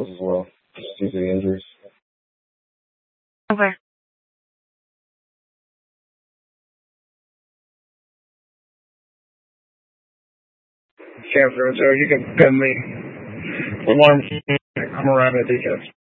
hospitals as well, just due to the injuries. Over. Cancer, so you can pin me. Alarm. I'm around at DCAS.